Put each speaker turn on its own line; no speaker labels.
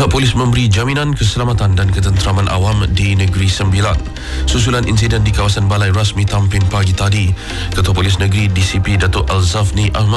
Pihak polis memberi jaminan keselamatan dan ketenteraman awam di Negeri Sembilan susulan insiden di kawasan Balai Rasmi Tampin pagi tadi. Ketua Polis Negeri DCP Datuk Alzafni Ahmad